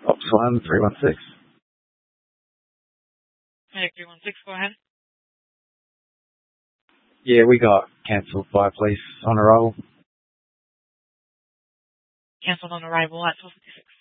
Ops 1, 316. Medic 316, go ahead. Yeah, we got cancelled by police on arrival. Cancelled on arrival at 1256.